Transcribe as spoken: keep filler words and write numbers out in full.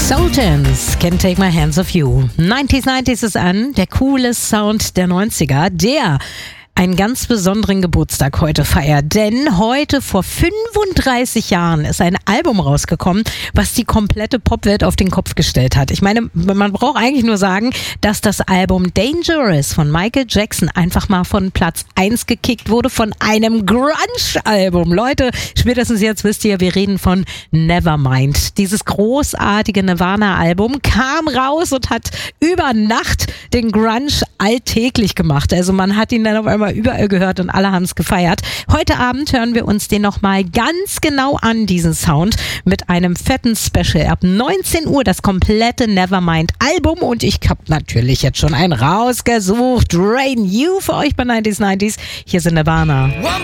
Sultans, Can't Take My Hands Off You. neunzig neunzig ist an, der coole Sound der neunziger, der einen ganz besonderen Geburtstag heute feiert, denn heute vor fünfunddreißig Jahren ist ein Album rausgekommen, was die komplette Popwelt auf den Kopf gestellt hat. Ich meine, man braucht eigentlich nur sagen, dass das Album Dangerous von Michael Jackson einfach mal von Platz eins gekickt wurde von einem Grunge-Album. Leute, spätestens jetzt wisst ihr, wir reden von Nevermind. Dieses großartige Nirvana-Album kam raus und hat über Nacht den Grunge alltäglich gemacht. Also man hat ihn dann auf einmal überall gehört und alle haben es gefeiert. Heute Abend hören wir uns den nochmal ganz genau an, diesen Sound, mit einem fetten Special. Ab neunzehn Uhr das komplette Nevermind-Album und ich habe natürlich jetzt schon einen rausgesucht. Rain You für euch bei neunzig neunzig. Hier sind Nirvana.